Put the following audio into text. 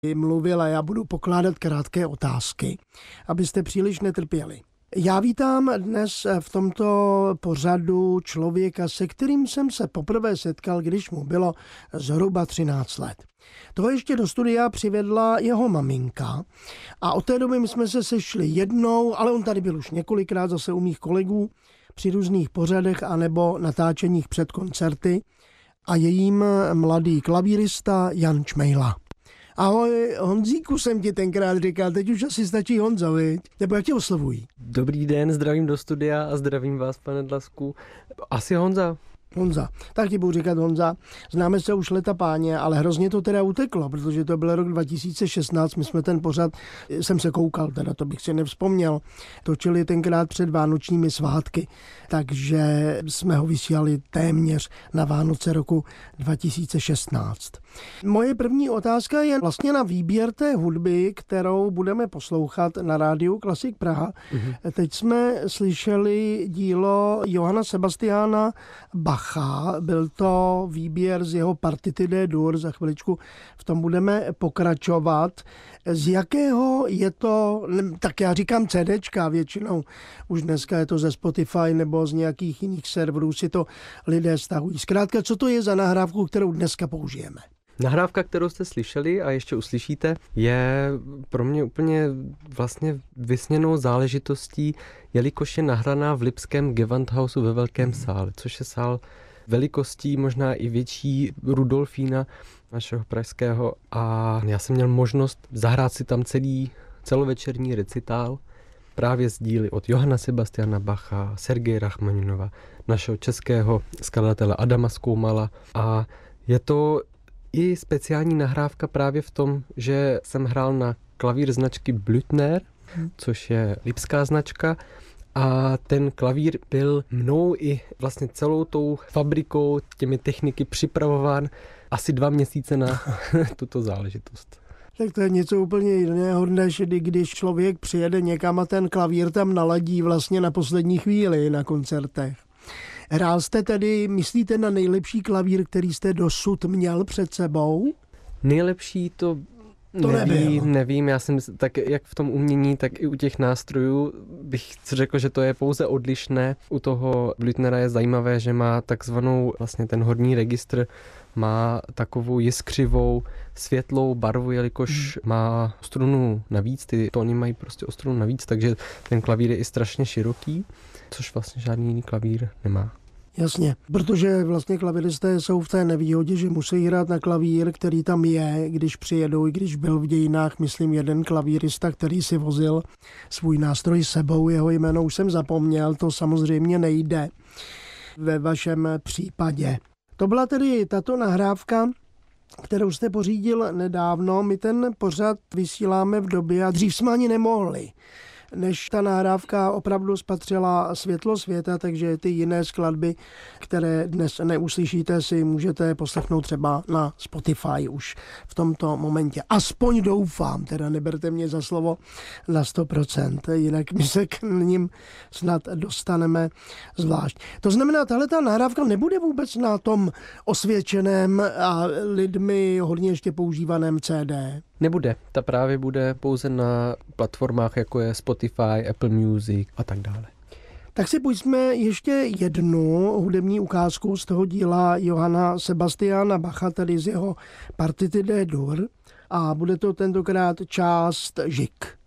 mluvil a já budu pokládat krátké otázky, abyste příliš netrpěli. Já vítám dnes v tomto pořadu člověka, se kterým jsem se poprvé setkal, když mu bylo zhruba 13 let. Toho ještě do studia přivedla jeho maminka a od té doby my jsme se sešli jednou, ale on tady byl už několikrát zase u mých kolegů při různých pořadech anebo natáčeních před koncerty a je jím mladý klavírista Jan Čmejla. Ahoj, Honzíku jsem ti tenkrát říkal, teď už asi stačí Honza, viď? Nebo jak tě oslovují? Dobrý den, zdravím do studia a zdravím vás, pane Dlasku. Asi Honza. Honza. Tak ti budu říkat Honza. Známe se už leta páně, ale hrozně to teda uteklo, protože to byl rok 2016, my jsme ten pořad, jsem se koukal, teda to bych si nevzpomněl, točili tenkrát před vánočními svátky, takže jsme ho vysílali téměř na Vánoce roku 2016. Moje první otázka je vlastně na výběr té hudby, kterou budeme poslouchat na rádiu Klasik Praha. Teď jsme slyšeli dílo Johanna Sebastiana Bacha. Byl to výběr z jeho Partity D-dur, za chviličku v tom budeme pokračovat. Z jakého je to, tak já říkám CDčka většinou, už dneska je to ze Spotify nebo z nějakých jiných serverů si to lidé stahují. Zkrátka, co to je za nahrávku, kterou dneska použijeme? Nahrávka, kterou jste slyšeli a ještě uslyšíte, je pro mě úplně vlastně vysněnou záležitostí, jelikož je nahraná v lipském Gewandhausu ve Velkém sále, což je sál velikostí možná i větší Rudolfína našeho pražského a já jsem měl možnost zahrát si tam celovečerní recitál právě z díly od Johanna Sebastiana Bacha, Sergeje Rachmaninova, našeho českého skladatele Adama Skoumala a je to i speciální nahrávka právě v tom, že jsem hrál na klavír značky Blüthner, což je lipská značka a ten klavír byl mnou i vlastně celou tou fabrikou, těmi techniky připravován asi 2 měsíce na tuto záležitost. Tak to je něco úplně jiného, než když člověk přijede někam a ten klavír tam naladí vlastně na poslední chvíli na koncertech. Hrál jste tedy, myslíte, na nejlepší klavír, který jste dosud měl před sebou? Nejlepší to nevím, já jsem tak jak v tom umění, tak i u těch nástrojů bych řekl, že to je pouze odlišné. U toho Blüthnera je zajímavé, že má takzvanou vlastně ten horní registr, má takovou jiskřivou světlou barvu, jelikož má strunu navíc, ty tóny mají prostě o strunu navíc, takže ten klavír je i strašně široký, což vlastně žádný jiný klavír nemá. Jasně, protože vlastně klavíristé jsou v té nevýhodě, že musí hrát na klavír, který tam je, když přijedou, i když byl v dějinách, myslím, jeden klavírista, který si vozil svůj nástroj sebou, jeho jméno už jsem zapomněl, to samozřejmě nejde ve vašem případě. To byla tedy tato nahrávka, kterou jste pořídil nedávno. My ten pořad vysíláme v době, a dřív jsme ani nemohli, než ta nahrávka opravdu spatřila světlo světa, takže ty jiné skladby, které dnes neuslyšíte, si můžete poslechnout třeba na Spotify už v tomto momentě. Aspoň doufám, teda neberte mě za slovo na 100%, jinak my se k ním snad dostaneme zvlášť. To znamená, tahleta nahrávka nebude vůbec na tom osvědčeném a lidmi hodně ještě používaném CD. Nebude, ta právě bude pouze na platformách, jako je Spotify, Apple Music a tak dále. Tak si pojďme ještě jednu hudební ukázku z toho díla Johanna Sebastiana Bacha, tedy z jeho Partity D-dur, a bude to tentokrát část Žik.